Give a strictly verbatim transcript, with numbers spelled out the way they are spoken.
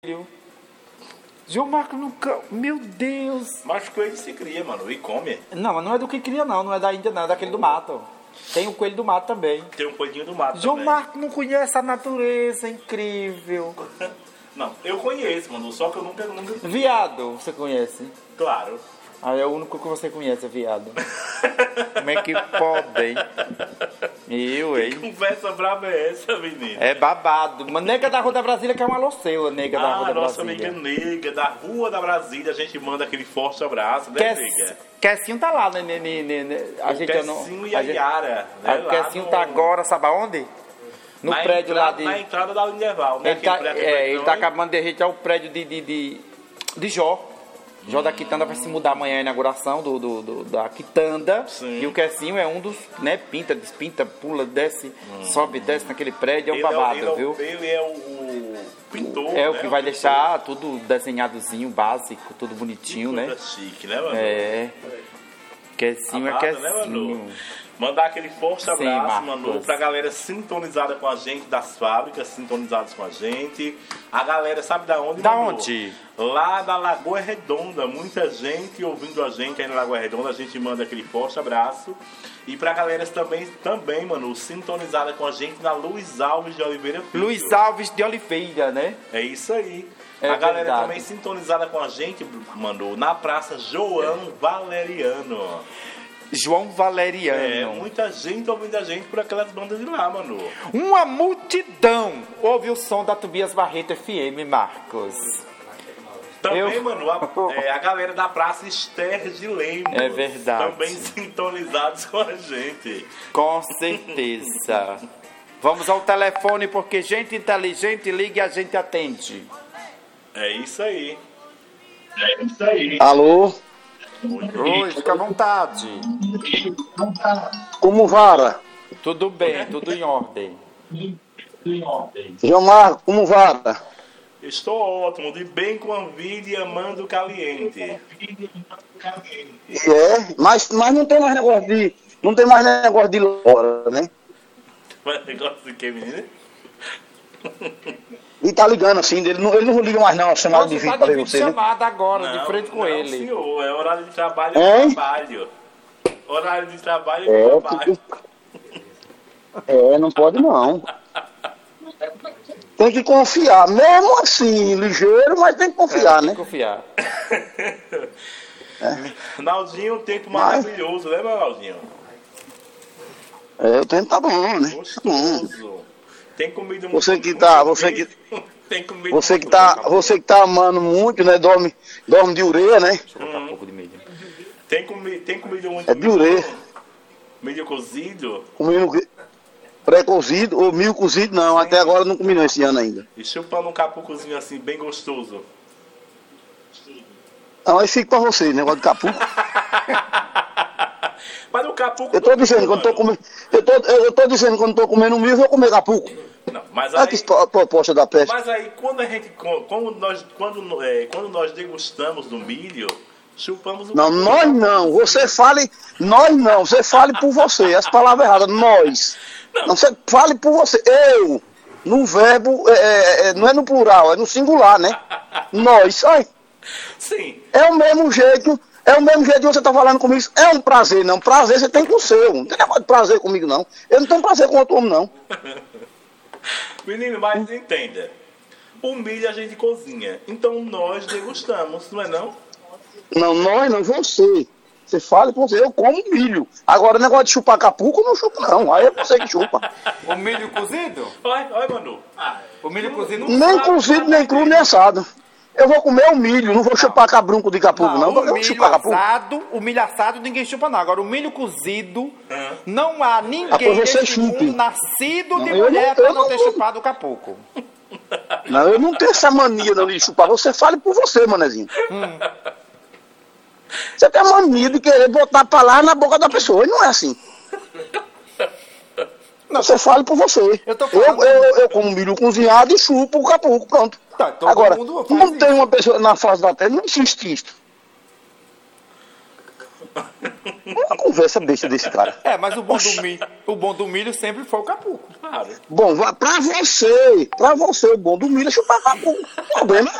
João Marcos nunca... Meu Deus. Mas coelho se cria, mano, e come. Não, mas não é do que cria, não. Não é da Índia, não. É daquele do mato. Tem o coelho do mato também. Tem um coelhinho do mato João também. Marcos não conhece a natureza. incrível. Não, eu conheço, mano, só que eu nunca... nunca... Viado, você conhece? Claro. Ah, é o único que você conhece, é viado. Como é que podem? Eu, hein? Que conversa brava é essa, menina? É babado. Uma nega da Rua da Brasília que é uma loceira, nega da Rua Ah, da nossa Brasília. amiga nega da Rua da Brasília, a gente manda aquele forte abraço, né, Quer- nega? Quessinho tá lá, né? né, né, né, né. A O gente eu não. Quessinho e a gente- Yara, né, Ah, o lá Quessinho no- tá agora, sabe aonde? No na prédio entrada, lá de. Na entrada da Unival, né? Ele tá, Aquele prédio é, ele tá grandão. acabando de ajeitar o prédio de, de, de, de Jó. Jó da Quitanda vai se mudar amanhã a inauguração do, do, do- da Quitanda. Sim. E o Quessinho é um dos, né? Pinta, despinta, pula, desce, sobe, desce naquele prédio. É um Ele babado, ele é o- viu? Ele é o, o pintor, É o né, que vai pintor. deixar tudo desenhadozinho, básico, tudo bonitinho, né? Coisa chique, né, mano? É. Quessinho é Amada, né, Quessinho. Manu? Mandar aquele forte Sim, abraço, Marcos. Manu, pra galera sintonizada com a gente das fábricas, sintonizados com a gente. A galera sabe da onde, Da Manu? onde? Lá da Lagoa Redonda. Muita gente ouvindo a gente aí na Lagoa Redonda. A gente manda aquele forte abraço. E pra galera também, também, Manu, sintonizada com a gente na Luiz Alves de Oliveira Filho. Luiz Alves de Oliveira, né? É isso aí. É a galera verdade. também sintonizada com a gente, Manu, na Praça João Valeriano. João É, Valeriano. muita gente ouvindo a gente por aquelas bandas de lá, Manu. Uma multidão ouve o som da Tobias Barreto F M, Marcos. Também, Eu- Manu, a, é, a galera da Praça Esther de Lemos. É verdade. Também sintonizados com a gente. Com certeza. Vamos ao telefone, porque gente inteligente liga e a gente atende. É isso aí. Alô? Oi, fica à vontade. Como vara? Tudo bem, tudo em ordem. João Marcos, como vara? Estou ótimo, de bem com a vida e amando caliente. É, mas, mas não tem mais negócio de. Não tem mais negócio de hora, né? Mas negócio de que, menina? E tá ligando assim, ele não, ele não liga mais não, a chamada de Você vídeo tá pra de ver vídeo você, né? chamada agora, de Não, frente com não, ele. senhor, é horário de trabalho e Hein? trabalho. Horário de trabalho e É, trabalho. É, não pode não. Tem que confiar, mesmo assim, ligeiro, mas tem que confiar, Tem né? que confiar. Naldinho, um tempo Mas- maravilhoso, né, meu Naldinho? É, o tempo tá bom, né? Tá bom. Gostoso. Tem comido Você que tá- você que- Tem comido Você que muito tá, bem. você que tá amando muito, né? Dorme, dorme de ureia, né? Deixa eu colocar um pouco de mídia. Tem, comi... tem comido muito É de ureia. milho cozido Comendo pré-cozido ou mil cozido, não. Até agora não comi não esse ano ainda. e chupando um capucozinho assim, bem gostoso. Não, aí fica pra você, negócio de capuco. Mas o capuco... Eu tô dizendo, quando tô comendo. Eu tô, eu tô dizendo, quando tô comendo milho, eu vou comer capuco. Não, mas Olha aí... que espo- proposta da peste. Mas aí, quando a gente... Quando nós, quando, é, quando nós degustamos do milho, chupamos o Não, capuco. nós não. Você fale. Nós não. Você fale por você. As palavras erradas. Nós. Não, você fale por você. Eu. No verbo. É, é, é, não é no plural, é no singular, né? Nós. Ai, Sim. é o mesmo jeito. É o mesmo jeito que você tá falando comigo. É um prazer, não. Prazer você tem com o seu. Não tem negócio de prazer comigo, não. Eu não tenho prazer com outro homem, não. Menino, mas entenda. O milho a gente cozinha. Então nós degustamos, não é não? Não, nós não, você. Você fala por você, eu como milho. Agora, o negócio de chupar capuco, eu não chupo, não. Aí é você que chupa. O milho cozido? Olha, olha, Manu. O milho cozido Nem cozido, nem cru, nem assado. Eu vou comer o milho, não vou chupar cabrunco de capuco, não. o Porque eu vou milho chupar capuco. assado, o milho assado ninguém chupa não. Agora o milho cozido, Hã? não há Ah, ninguém pois você nesse chupe. mundo nascido de Não, eu mulher não- pra eu não não ter vou. chupado o capuco. Não, eu não tenho essa mania não, de chupar. Você fale por você, manezinho. Você tem a mania de querer botar pra lá na boca da pessoa. E não é assim. Não, você fale por você. Eu tô eu, falando- eu, eu como milho cozinhado e chupo o capuco, pronto. Tá, todo Agora, mundo faz não isso. tem uma pessoa na face da terra, não existe isso. Uma conversa besta desse cara. É, mas o bom do milho, o bom do milho sempre foi o capuco. Claro. Bom, vá pra você, pra você, o bom do milho é chupar capu. O problema